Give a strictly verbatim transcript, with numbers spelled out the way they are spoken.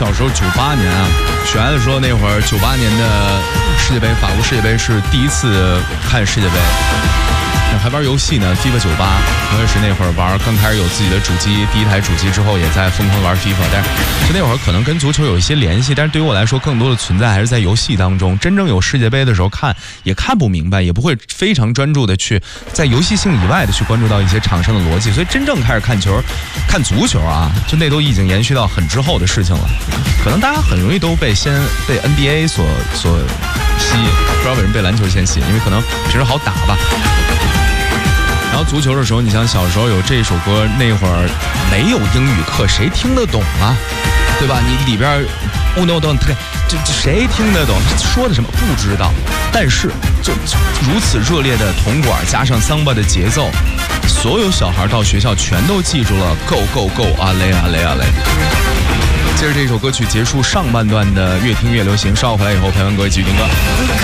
小时候九八年啊，学孩子说那会儿九八年的世界杯，法国世界杯是第一次看世界杯。还玩游戏呢 FIFA 九八，我也是那会儿玩，刚开始有自己的主机，第一台主机之后也在疯狂玩 FIFA， 但是就那会儿可能跟足球有一些联系，但是对于我来说更多的存在还是在游戏当中。真正有世界杯的时候看也看不明白，也不会非常专注的去在游戏性以外的去关注到一些场上的逻辑，所以真正开始看球看足球啊，就那都已经延续到很之后的事情了。可能大家很容易都被先被 N B A 所所吸引，不知道为什么被篮球先吸引，因为可能平时好打吧。然后足球的时候，你像小时候有这首歌，那会儿没有英语课，谁听得懂啊？对吧？你里边 uno dos tres， 这谁听得懂？说的什么不知道？但是就如此热烈的铜管加上桑巴的节奏，所有小孩到学校全都记住了 go go go 啊嘞啊嘞啊嘞。接着这首歌曲结束上半段的越听越流行，稍后回来以后，陪伴各位继续听歌。